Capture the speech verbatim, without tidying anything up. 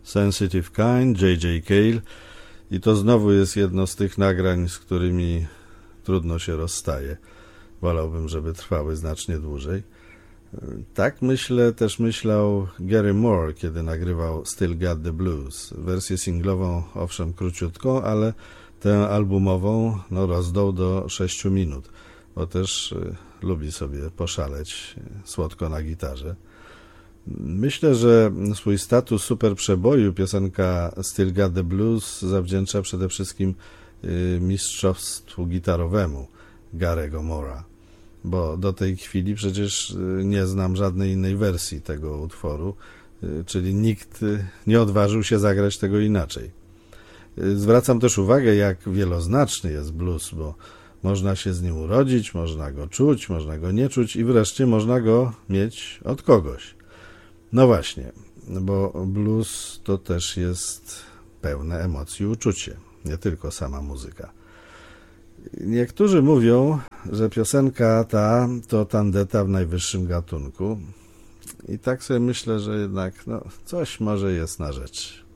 Sensitive Kind, J J Cale i to znowu jest jedno z tych nagrań, z którymi trudno się rozstaje. Wolałbym, żeby trwały znacznie dłużej. Tak myślę, też myślał Gary Moore, kiedy nagrywał Still Got the Blues. Wersję singlową, owszem, króciutką, ale tę albumową no, rozdał do sześciu minut, bo też y, lubi sobie poszaleć słodko na gitarze. Myślę, że swój status super przeboju piosenka Still Got the Blues zawdzięcza przede wszystkim y, mistrzostwu gitarowemu Gary'ego Moore'a, bo do tej chwili przecież nie znam żadnej innej wersji tego utworu, czyli nikt nie odważył się zagrać tego inaczej. Zwracam też uwagę, jak wieloznaczny jest blues, bo można się z nim urodzić, można go czuć, można go nie czuć i wreszcie można go mieć od kogoś. No właśnie, bo blues to też jest pełne emocji i uczucie, nie tylko sama muzyka. Niektórzy mówią, że piosenka ta to tandeta w najwyższym gatunku i tak sobie myślę, że jednak no, coś może jest na rzecz.